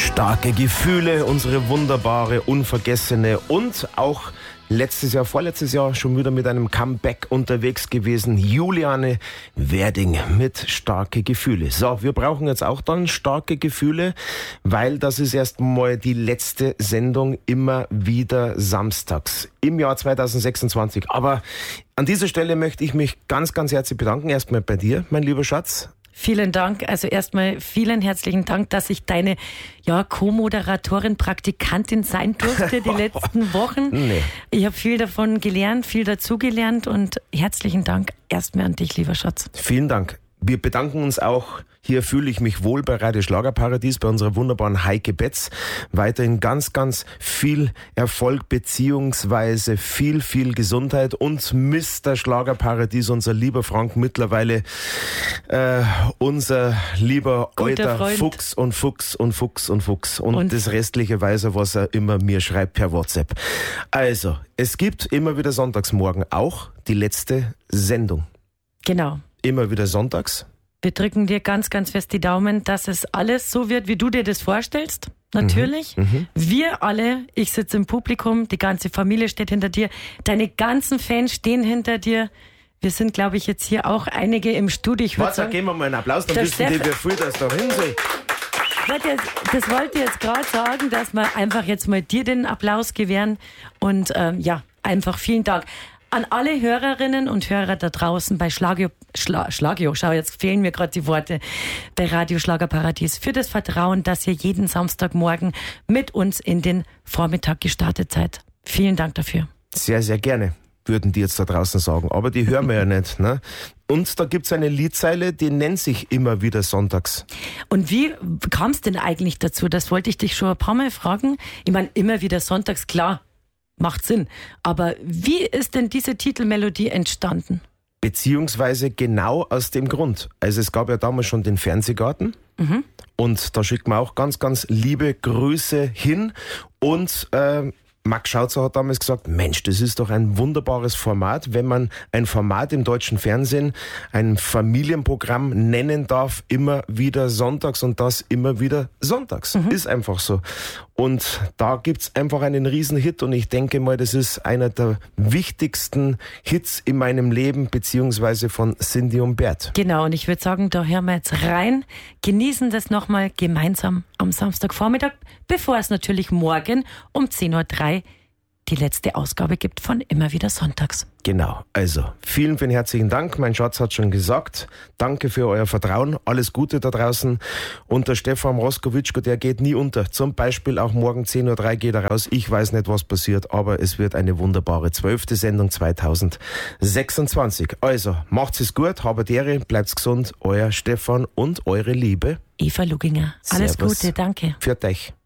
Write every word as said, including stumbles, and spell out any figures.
Starke Gefühle, unsere wunderbare, unvergessene und auch letztes Jahr, vorletztes Jahr schon wieder mit einem Comeback unterwegs gewesen. Juliane Werding mit Starke Gefühle. So, wir brauchen jetzt auch dann starke Gefühle, weil das ist erstmal die letzte Sendung immer wieder samstags im Jahr zwanzig sechsundzwanzig. Aber an dieser Stelle möchte ich mich ganz, ganz herzlich bedanken. Erstmal bei dir, mein lieber Schatz. Vielen Dank. Also erstmal vielen herzlichen Dank, dass ich deine ja, Co-Moderatorin, Praktikantin sein durfte die letzten Wochen. Nee. Ich habe viel davon gelernt, viel dazugelernt und herzlichen Dank erstmal an dich, lieber Schatz. Vielen Dank. Wir bedanken uns auch, hier fühle ich mich wohl bei Radio Schlagerparadies, bei unserer wunderbaren Heike Betz. Weiterhin ganz, ganz viel Erfolg beziehungsweise viel, viel Gesundheit und Mister Schlagerparadies, unser lieber Frank, mittlerweile äh, unser lieber alter Fuchs und Fuchs und Fuchs und Fuchs und, und das restliche weiß er, was er immer mir schreibt per WhatsApp. Also, es gibt immer wieder sonntagsmorgen auch die letzte Sendung. Genau. Immer wieder sonntags. Wir drücken dir ganz, ganz fest die Daumen, dass es alles so wird, wie du dir das vorstellst. Natürlich. Mhm, mh. Wir alle, ich sitze im Publikum, die ganze Familie steht hinter dir, deine ganzen Fans stehen hinter dir. Wir sind, glaube ich, jetzt hier auch einige im Studio. Ich Warte, geben wir mal einen Applaus, dann wissen die, wie viel das da hin soll. Das wollte ich jetzt gerade sagen, dass wir einfach jetzt mal dir den Applaus gewähren. Und ähm, ja, einfach vielen Dank. An alle Hörerinnen und Hörer da draußen bei Schlagio, Schla, Schlagio, schau, jetzt fehlen mir gerade die Worte, bei Radio Schlagerparadies, für das Vertrauen, dass ihr jeden Samstagmorgen mit uns in den Vormittag gestartet seid. Vielen Dank dafür. Sehr, sehr gerne, würden die jetzt da draußen sagen, aber die hören wir ja nicht, ne? Und da gibt's eine Liedzeile, die nennt sich immer wieder sonntags. Und wie kam es denn eigentlich dazu? Das wollte ich dich schon ein paar Mal fragen. Ich meine, immer wieder sonntags, klar. Macht Sinn. Aber wie ist denn diese Titelmelodie entstanden? Beziehungsweise genau aus dem Grund. Also es gab ja damals schon den Fernsehgarten. Mhm. Und da schickt man auch ganz, ganz liebe Grüße hin. Und äh, Max Schautzer hat damals gesagt, Mensch, das ist doch ein wunderbares Format, wenn man ein Format im deutschen Fernsehen, ein Familienprogramm nennen darf, immer wieder sonntags und das immer wieder sonntags. Mhm. Ist einfach so. Und da gibt's einfach einen Riesenhit und ich denke mal, das ist einer der wichtigsten Hits in meinem Leben, beziehungsweise von Cindy und Bert. Genau, und ich würde sagen, da hören wir jetzt rein, genießen das nochmal gemeinsam am Samstagvormittag, bevor es natürlich morgen um zehn Uhr drei die letzte Ausgabe gibt von Immer wieder sonntags. Genau, also vielen, vielen herzlichen Dank. Mein Schatz hat schon gesagt, danke für euer Vertrauen, alles Gute da draußen. Und der Stefan Roskowitschko, der geht nie unter. Zum Beispiel auch morgen zehn Uhr drei geht er raus. Ich weiß nicht, was passiert, aber es wird eine wunderbare zwölfte Sendung zwanzig sechsundzwanzig. Also, macht's es gut, habet Ehre, bleibt's gesund, euer Stefan und eure Liebe Eva Luginger. Alles Servus. Gute, danke. Für euch.